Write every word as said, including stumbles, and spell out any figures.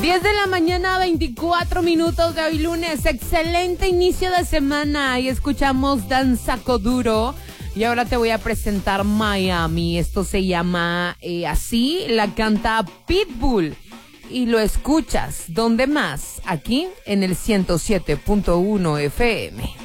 diez de la mañana, veinticuatro minutos de hoy lunes. Excelente inicio de semana. Y escuchamos Danzaco Duro. Y ahora te voy a presentar Miami. Esto se llama eh, así. La canta Pitbull. Y lo escuchas. ¿Dónde más? Aquí en el ciento siete punto uno F M.